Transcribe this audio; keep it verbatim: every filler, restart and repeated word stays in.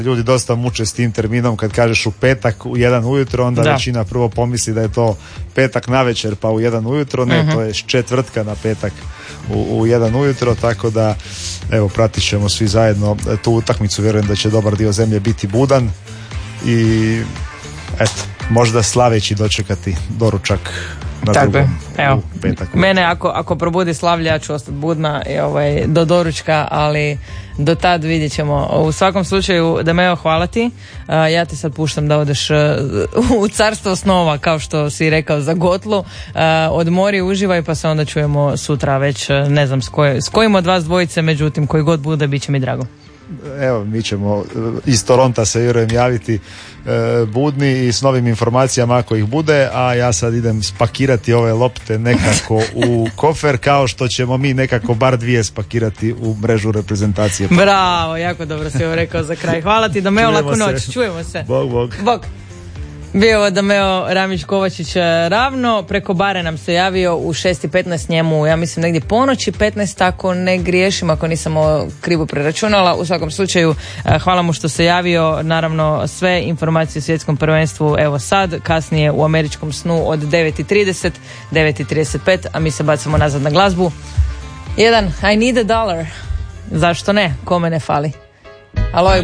Ljudi dosta muče s tim terminom kad kažeš u petak u jedan ujutro, onda da. većina prvo pomisli da je to petak navečer pa u jedan ujutro, ne, uh-huh. to je četvrtka na petak u, u jedan ujutro, tako da evo pratit ćemo svi zajedno tu utakmicu, vjerujem da će dobar dio zemlje biti budan i eto, možda slaveći dočekati doručak na tako drugom evo, u petak. Mene ako, ako probudi slavlje, ja ću ostati budna i, ovaj, do doručka, ali do tad vidjet ćemo. U svakom slučaju, Dameo, hvala ti. Uh, ja te sad puštam da odeš uh, u carstvo snova, kao što si rekao, za Gotlu. Uh, odmori, uživaj, pa se onda čujemo sutra već, uh, ne znam s, koje, s kojim od vas dvojice, međutim koji god bude, bit će mi drago. Evo, mi ćemo iz Toronta se vjerujem javiti e, budni i s novim informacijama ako ih bude, a ja sad idem spakirati ove lopte nekako u kofer, kao što ćemo mi nekako bar dvije spakirati u mrežu reprezentacije. Bravo, jako dobro si ovo rekao za kraj. Hvala ti, Dameo, laku noć. Čujemo se. Bog, bog. Bog. Bio Dameo Ramić-Kovačić ravno, preko bare nam se javio u šest i petnaest, njemu, ja mislim negdje ponoći petnaest, ako ne griješim, ako nisam krivo preračunala. U svakom slučaju, hvala mu što se javio. Naravno, sve informacije o svjetskom prvenstvu evo sad, kasnije u američkom snu od devet i trideset, devet i trideset pet, a mi se bacamo nazad na glazbu. Jedan, I need a dollar. Zašto ne? Kome ne fali? Alo.